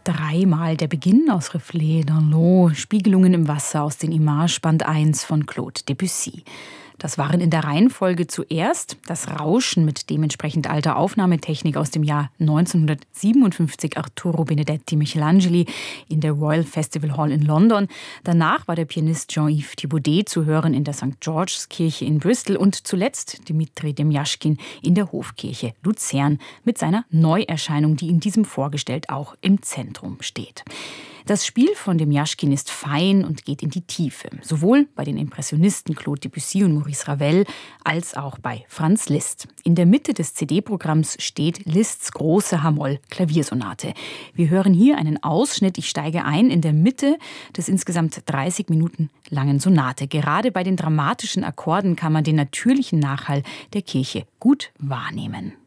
Dreimal der Beginn aus Reflet dans l'eau, Spiegelungen im Wasser aus den Images Band 1 von Claude Debussy. Das waren in der Reihenfolge zuerst das Rauschen mit dementsprechend alter Aufnahmetechnik aus dem Jahr 1957 Arturo Benedetti Michelangeli in der Royal Festival Hall in London. Danach war der Pianist Jean-Yves Thibaudet zu hören in der St. George's Kirche in Bristol und zuletzt Dmitri Demjaschkin in der Hofkirche Luzern mit seiner Neuerscheinung, die in diesem Vorgestellt auch im Zentrum steht. Das Spiel von Demjaschkin ist fein und geht in die Tiefe, sowohl bei den Impressionisten Claude Debussy und Maurice Ravel als auch bei Franz Liszt. In der Mitte des CD-Programms steht Liszts große H-Moll-Klaviersonate. Wir hören hier einen Ausschnitt. Ich steige ein in der Mitte des insgesamt 30 Minuten langen Sonate. Gerade bei den dramatischen Akkorden kann man den natürlichen Nachhall der Kirche gut wahrnehmen.